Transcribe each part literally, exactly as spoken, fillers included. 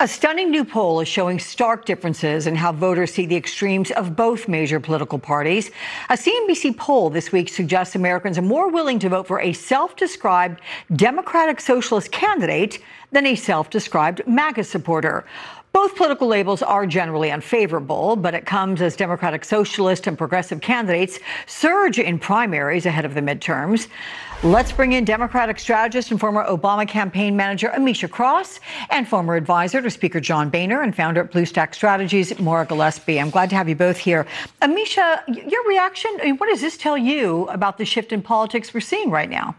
A stunning new poll is showing stark differences in how voters see the extremes of both major political parties. A C N B C poll this week suggests Americans are more willing to vote for a self-described Democratic Socialist candidate than a self-described MAGA supporter. Both political labels are generally unfavorable, but it comes as Democratic Socialist and progressive candidates surge in primaries ahead of the midterms. Let's bring in Democratic strategist and former Obama campaign manager Amisha Cross and former advisor to Speaker John Boehner and founder at Blue Stack Strategies, Maura Gillespie. I'm glad to have you both here. Amisha, your reaction, I mean, what does this tell you about the shift in politics we're seeing right now?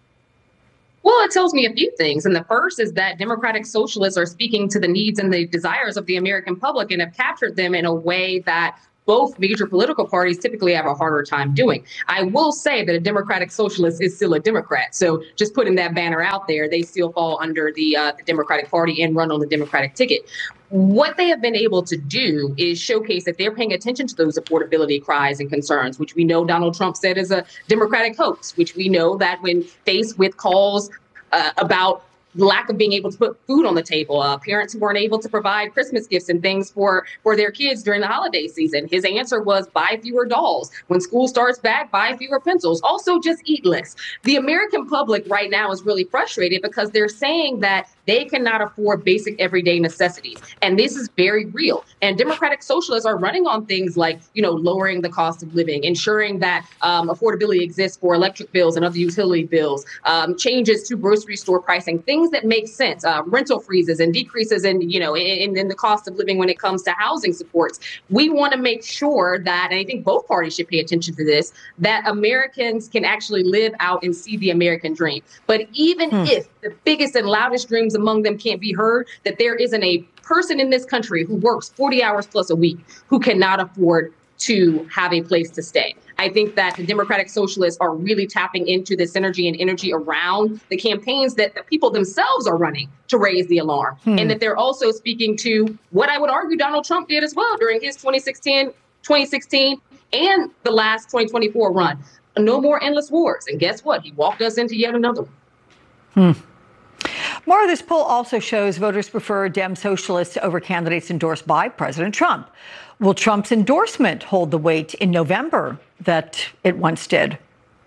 Well, it tells me a few things. And the first is that Democratic Socialists are speaking to the needs and the desires of the American public and have captured them in a way that both major political parties typically have a harder time doing. I will say that a Democratic Socialist is still a Democrat. So just putting that banner out there, they still fall under the, uh, the Democratic Party and run on the Democratic ticket. What they have been able to do is showcase that they're paying attention to those affordability cries and concerns, which we know Donald Trump said is a Democratic hoax, which we know that when faced with calls uh, about lack of being able to put food on the table, uh, parents who weren't able to provide Christmas gifts and things for, for their kids during the holiday season. His answer was buy fewer dolls. When school starts back, buy fewer pencils. Also, just eat less. The American public right now is really frustrated because they're saying that they cannot afford basic everyday necessities. And this is very real. And Democratic Socialists are running on things like, you know, lowering the cost of living, ensuring that um, affordability exists for electric bills and other utility bills, um, changes to grocery store pricing, things that make sense, uh, rental freezes and decreases in, you know, in, in the cost of living when it comes to housing supports. We want to make sure that, and I think both parties should pay attention to this, that Americans can actually live out and see the American dream. But even hmm. if the biggest and loudest dreams among them can't be heard, that there isn't a person in this country who works forty hours plus a week who cannot afford to have a place to stay. I think that the Democratic Socialists are really tapping into this energy and energy around the campaigns that the people themselves are running to raise the alarm. Hmm. And that they're also speaking to what I would argue Donald Trump did as well during his twenty sixteen, twenty sixteen and the last twenty twenty-four run. No more endless wars. And guess what? He walked us into yet another one. Hmm. Maura, this poll also shows voters prefer Dem socialists over candidates endorsed by President Trump. Will Trump's endorsement hold the weight in November that it once did?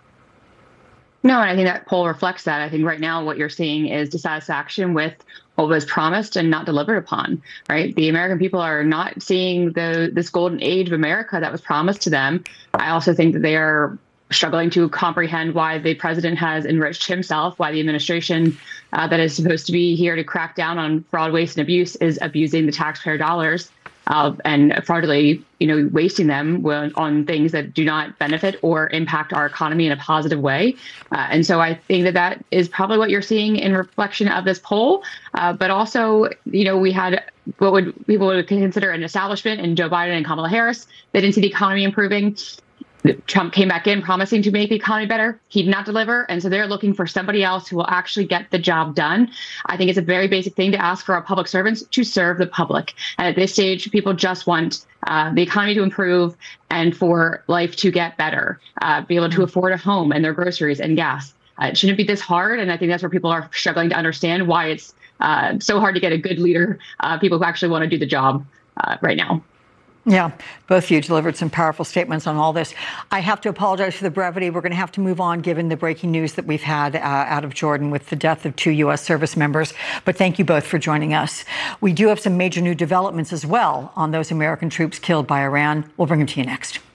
No, and I think that poll reflects that. I think right now what you're seeing is dissatisfaction with what was promised and not delivered upon, right? The American people are not seeing the this golden age of America that was promised to them. I also think that they are struggling to comprehend why the president has enriched himself, why the administration uh, that is supposed to be here to crack down on fraud, waste, and abuse is abusing the taxpayer dollars uh, and fraudulently, you know, wasting them on things that do not benefit or impact our economy in a positive way. Uh, and so I think that that is probably what you're seeing in reflection of this poll. Uh, but also, you know, we had what would people would consider an establishment in Joe Biden and Kamala Harris. They didn't see the economy improving. Trump came back in promising to make the economy better. He did not deliver. And so they're looking for somebody else who will actually get the job done. I think it's a very basic thing to ask for our public servants to serve the public. And at this stage, people just want uh, the economy to improve and for life to get better, uh, be able to afford a home and their groceries and gas. Uh, it shouldn't be this hard. And I think that's where people are struggling to understand why it's uh, so hard to get a good leader, uh, people who actually want to do the job uh, right now. Yeah, both of you delivered some powerful statements on all this. I have to apologize for the brevity. We're going to have to move on given the breaking news that we've had uh, out of Jordan with the death of two U S service members. But thank you both for joining us. We do have some major new developments as well on those American troops killed by Iran. We'll bring them to you next.